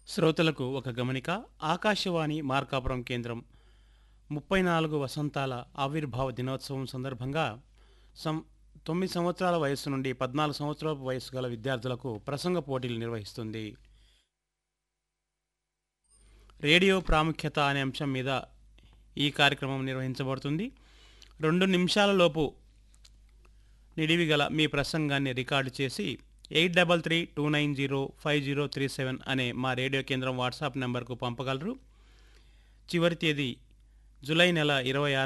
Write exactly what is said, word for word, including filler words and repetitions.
శ్రోతలకు ఒక గమనిక. ఆకాశవాణి మార్కాపురం కేంద్రం ముప్పై నాలుగు వసంతాల ఆవిర్భావ దినోత్సవం సందర్భంగా సం తొమ్మిది సంవత్సరాల వయస్సు నుండి పద్నాలుగు సంవత్సరాల వయస్సు గల విద్యార్థులకు ప్రసంగ పోటీలు నిర్వహిస్తుంది. రేడియో ప్రాముఖ్యత అనే అంశం మీద ఈ కార్యక్రమం నిర్వహించబడుతుంది. రెండు నిమిషాలలోపు నిడివి గల మీ ప్రసంగాన్ని రికార్డు చేసి eight double three two nine zero five zero three seven అనే మా రేడియో కేంద్రం వాట్సాప్ నెంబర్కు పంపగలరు. చివరి తేదీ జూలై నెల ఇరవై ఆరు